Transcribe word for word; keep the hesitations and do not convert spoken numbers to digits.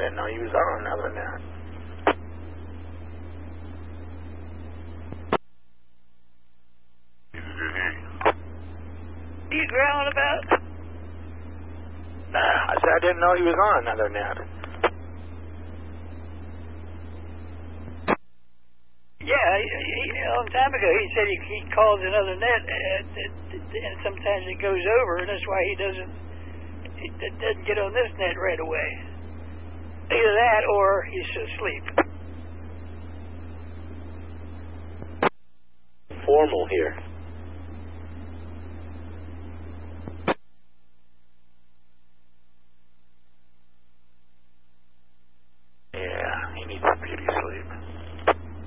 didn't know he was on another net. He's a good hear you. What are you growling about? Nah, I said I didn't know he was on another net. Yeah, he, he, a long time ago he said he, he calls another net, and, and sometimes it goes over, and that's why he doesn't he doesn't get on this net right away. Either that or he's asleep. Formal here.